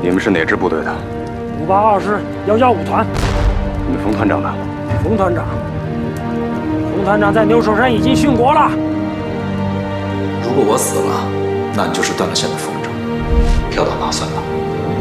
你们是哪支部队的 582师115团。 你们冯团长呢？ 冯团长在牛首山已经殉国了。 如果我死了，那你就是断了线的风筝，跳到哪算哪。